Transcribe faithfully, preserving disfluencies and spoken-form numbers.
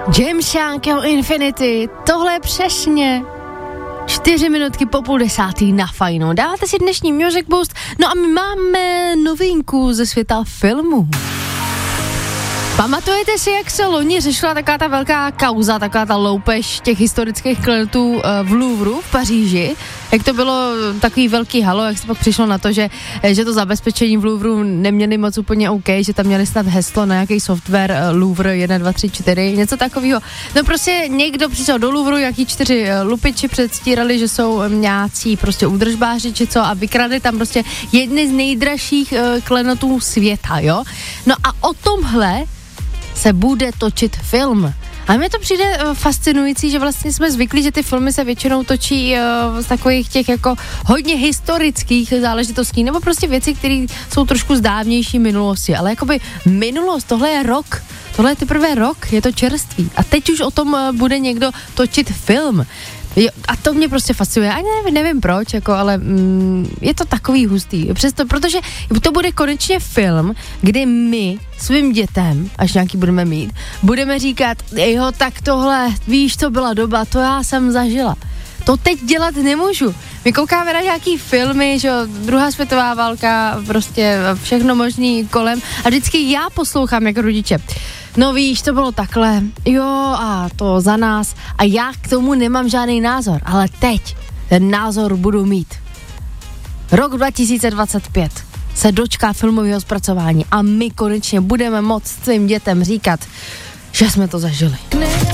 James Young, jeho Infinity, tohle je přesně čtyři minutky po půl desátý na Fajnu. Dáváte si dnešní Music Boost, no a my máme novinku ze světa filmu. Pamatujete si, jak se loni řešila taková ta velká kauza, taková ta loupež těch historických klenotů v Louvru v Paříži? Jak to bylo takový velký halo, jak se pak přišlo na to, že, že to zabezpečení v Louvru neměli moc úplně OK, že tam měli snad heslo na nějaký software Louvre jedna, dva, tři, čtyři, něco takového. No prostě někdo přišel do Louvru, jaký čtyři lupiči předstírali, že jsou nějací prostě údržbáři či co a vykradli tam prostě jedny z nejdražších klenotů světa, jo? No a o tomhle se bude točit film. A mně to přijde uh, fascinující, že vlastně jsme zvyklí, že ty filmy se většinou točí uh, z takových těch jako hodně historických záležitostí, nebo prostě věci, které jsou trošku z dávnější minulosti, ale jakoby minulost, tohle je rok, tohle je teprve rok, je to čerstvý a teď už o tom uh, bude někdo točit film. Jo, a to mě prostě fascinuje, ani nevím, nevím proč, jako, ale mm, je to takový hustý, přesto, protože to bude konečně film, kdy my svým dětem, až nějaký budeme mít, budeme říkat, jo, tak tohle, víš, co byla doba, to já jsem zažila. To teď dělat nemůžu. My koukáme na nějaký filmy, že jo, druhá světová válka, prostě všechno možný kolem a vždycky já poslouchám jako rodiče. No víš, to bylo takhle, jo a to za nás a já k tomu nemám žádný názor, ale teď ten názor budu mít. Rok dva tisíce dvacet pět se dočká filmového zpracování a my konečně budeme moct svým dětem říkat, že jsme to zažili.